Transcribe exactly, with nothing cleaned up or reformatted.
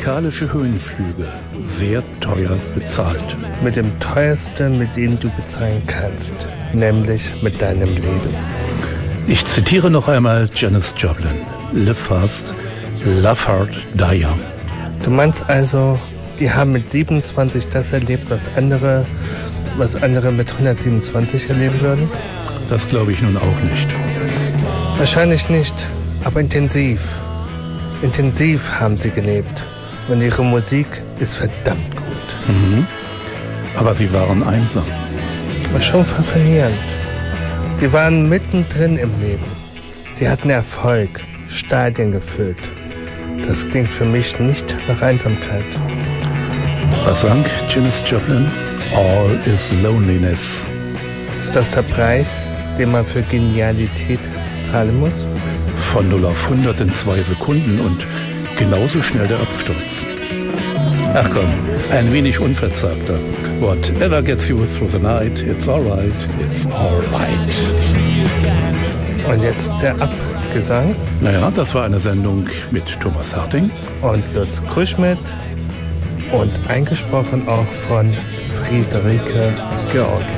musikalische Höhenflüge sehr teuer bezahlt. Mit dem teuersten, mit dem du bezahlen kannst, nämlich mit deinem Leben. Ich zitiere noch einmal Janis Joplin. Live fast, love hard, die young. Du meinst also, die haben mit siebenundzwanzig das erlebt, was andere, was andere mit hundertsiebenundzwanzig erleben würden? Das glaube ich nun auch nicht. Wahrscheinlich nicht, aber intensiv. Intensiv haben sie gelebt. Und ihre Musik ist verdammt gut. Mhm. Aber sie waren einsam. War schon faszinierend. Sie waren mittendrin im Leben. Sie hatten Erfolg, Stadien gefüllt. Das klingt für mich nicht nach Einsamkeit. Was sang Janis Joplin? All is loneliness. Ist das der Preis, den man für Genialität zahlen muss? Von null auf hundert in zwei Sekunden und genauso schnell der Absturz. Ach komm, ein wenig unverzagter. Whatever gets you through the night, it's alright, it's alright. Und jetzt der Abgesang. Naja, das war eine Sendung mit Thomas Harting und Lutz Kuschmidt und eingesprochen auch von Friederike Georg.